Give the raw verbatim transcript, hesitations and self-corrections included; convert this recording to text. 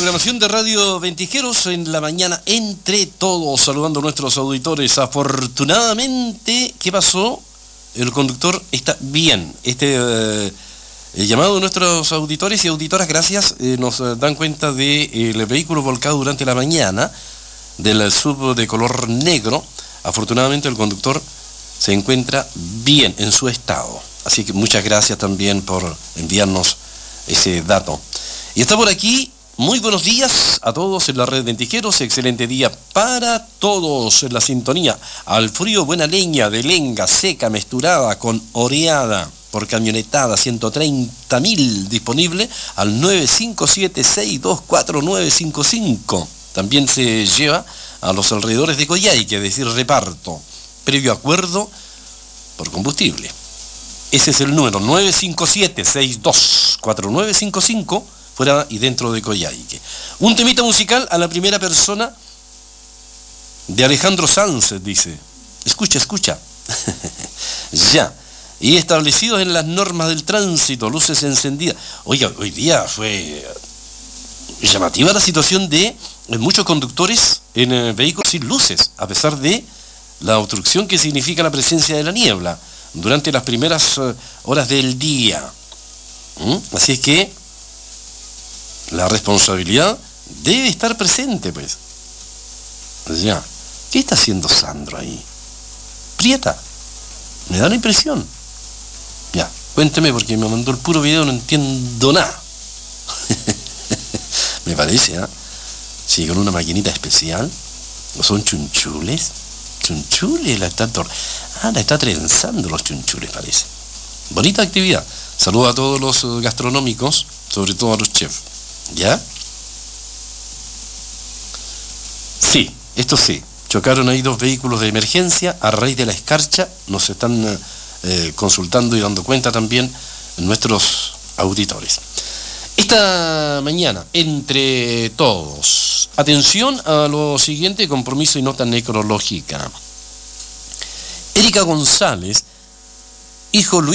programación de Radio Ventisqueros en la mañana entre todos, saludando a nuestros auditores. Afortunadamente, ¿qué pasó? El conductor está bien. Este eh, el llamado de nuestros auditores y auditoras, gracias, eh, nos dan cuenta del de, vehículo volcado durante la mañana, del sub de color negro. Afortunadamente el conductor se encuentra bien en su estado. Así que muchas gracias también por enviarnos ese dato. Y está por aquí. Muy buenos días a todos en la red Ventisqueros, excelente día para todos en la sintonía. Al frío, buena leña de lenga seca, mesturada con oreada por camionetada, ciento treinta mil disponible al nueve cinco siete, seis dos cuatro, nueve cinco cinco. También se lleva a los alrededores de Coyhaique, es decir, reparto, previo acuerdo por combustible. Ese es el número, nueve cinco siete, seis dos cuatro, nueve cinco cinco. Fuera y dentro de Coyhaique. Un temita musical a la primera persona de Alejandro Sanz, dice. Escucha, escucha. Ya. Y establecidos en las normas del tránsito, luces encendidas. Oiga, hoy día fue llamativa la situación de muchos conductores en eh, vehículos sin luces, a pesar de la obstrucción que significa la presencia de la niebla durante las primeras uh, horas del día. ¿Mm? Así es que la responsabilidad debe estar presente, pues. Ya. ¿Qué está haciendo Sandro ahí? Prieta. Me da la impresión. Ya, cuénteme porque me mandó el puro video, no entiendo nada. Me parece, ¿ah? ¿eh? Sí, con una maquinita especial. ¿O son chunchules? Chunchules, la está tor... Ah, la está trenzando los chunchules, parece. Bonita actividad. Saludo a todos los gastronómicos, sobre todo a los chefs. ¿Ya? Sí, esto sí. Chocaron ahí dos vehículos de emergencia a raíz de la escarcha. Nos están eh, consultando y dando cuenta también nuestros auditores. Esta mañana, entre todos, atención a lo siguiente, compromiso y nota necrológica. Erika González, hijo Luis